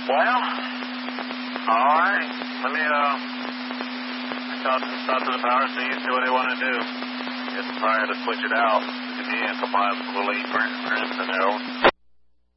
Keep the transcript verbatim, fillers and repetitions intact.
Well, all right. Let me uh, talk to, talk to the power see, see what they want to do. Guess probably have to switch it out. Give me a couple of little eight prints in there.